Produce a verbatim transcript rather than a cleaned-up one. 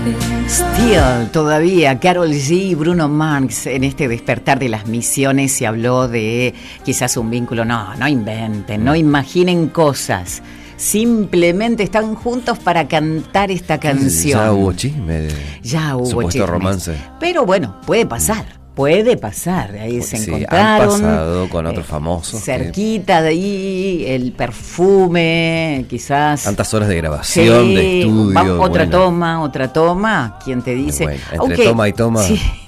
Still, todavía, Karol G, Bruno Mars, en este despertar de las misiones se habló de quizás un vínculo. No, no inventen, no imaginen cosas. Simplemente están juntos para cantar esta canción. Ya hubo chisme. Ya hubo supuesto chismes. romance. Pero bueno, puede pasar. Puede pasar, ahí se sí, encontraron. Han pasado con otros eh, famosos. Cerquita que... de ahí, el perfume, quizás. Tantas horas de grabación, sí, de estudio. Va, otra bueno. toma, otra toma. ¿Quién te dice? Bueno, entre Aunque, toma y toma. Sí.